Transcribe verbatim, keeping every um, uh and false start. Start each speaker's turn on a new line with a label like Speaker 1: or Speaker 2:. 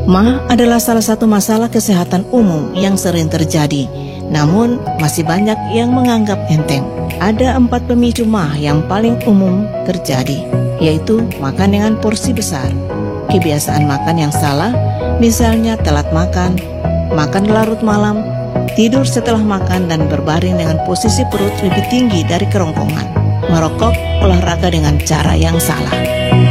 Speaker 1: MAH adalah salah satu masalah kesehatan umum yang sering terjadi, namun masih banyak yang menganggap enteng. Ada empat pemicu MAH yang paling umum terjadi, yaitu makan dengan porsi besar, kebiasaan makan yang salah, misalnya telat makan, makan larut malam, tidur setelah makan dan berbaring dengan posisi perut lebih tinggi dari kerongkongan, merokok, olahraga dengan cara yang salah.